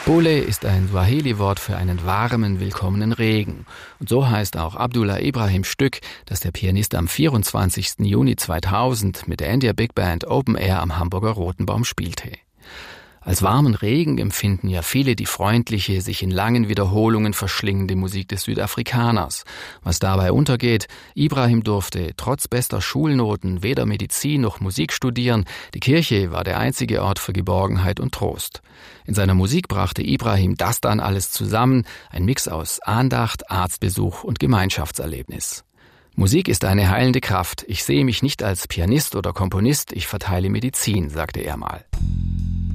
Pole ist ein Swahili-Wort für einen warmen, willkommenen Regen. Und so heißt auch Abdullah Ibrahims Stück, das der Pianist am 24. Juni 2000 mit der India Big Band Open Air am Hamburger Rotenbaum spielte. Als warmen Regen empfinden ja viele die freundliche, sich in langen Wiederholungen verschlingende Musik des Südafrikaners. Was dabei untergeht: Ibrahim durfte trotz bester Schulnoten weder Medizin noch Musik studieren. Die Kirche war der einzige Ort für Geborgenheit und Trost. In seiner Musik brachte Ibrahim das dann alles zusammen, ein Mix aus Andacht, Arztbesuch und Gemeinschaftserlebnis. Musik ist eine heilende Kraft. Ich sehe mich nicht als Pianist oder Komponist, ich verteile Medizin, sagte er mal.